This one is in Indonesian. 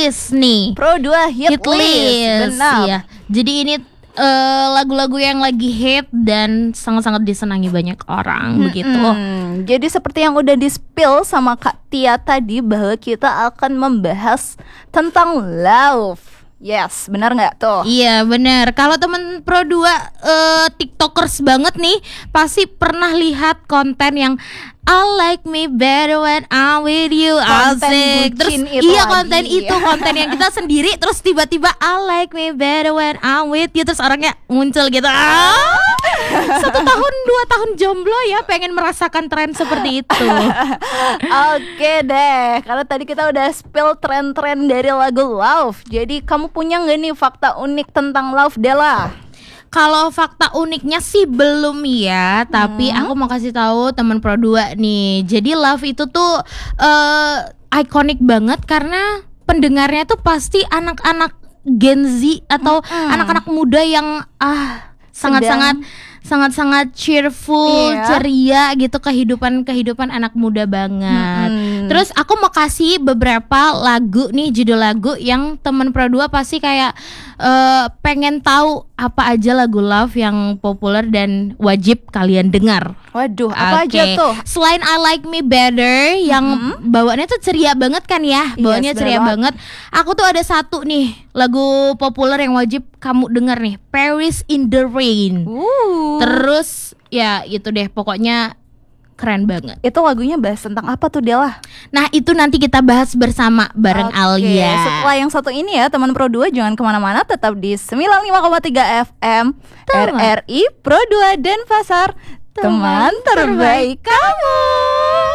list nih. Pro 2 hit list. Benar. Ya. Jadi ini lagu-lagu yang lagi hit dan sangat-sangat disenangi banyak orang begitu. Jadi seperti yang udah di-spill sama Kak Tia tadi, bahwa kita akan membahas tentang love. Yes, benar nggak tuh? Iya benar. Kalau temen Pro 2 TikTokers banget nih, pasti pernah lihat konten yang I like me better when I'm with you. Konten Asik. Terus bucin itu iya lagi. konten itu konten yang kita sendiri, terus tiba-tiba I like me better when I'm with you, terus orangnya muncul gitu. 1 tahun 2 tahun jomblo ya, pengen merasakan tren seperti itu. Oke deh, karena tadi kita udah spill tren-tren dari lagu Love. Jadi kamu punya nggak nih fakta unik tentang Love, Della? Kalau fakta uniknya sih belum ya, tapi aku mau kasih tahu teman Pro 2 nih. Jadi Love itu tuh ikonik banget karena pendengarnya tuh pasti anak-anak Gen Z atau anak-anak muda yang sangat-sangat cheerful, ceria gitu, kehidupan anak muda banget. Terus aku mau kasih beberapa lagu nih, judul lagu yang temen Pro 2 pasti kayak pengen tahu apa aja lagu Love yang populer dan wajib kalian dengar. Waduh, apa aja tuh? Selain I Like Me Better yang bawaannya tuh ceria banget kan ya, bawaannya ceria banget. Aku tuh ada satu nih lagu populer yang wajib kamu denger nih, Paris in the Rain. Terus ya itu deh, pokoknya keren banget. Itu lagunya bahas tentang apa tuh, Della? Nah itu nanti kita bahas bersama bareng Alia. Setelah yang satu ini ya, teman Pro 2 jangan kemana-mana, tetap di 95,3 FM RRI Pro 2 Denpasar, teman terbaik kamu.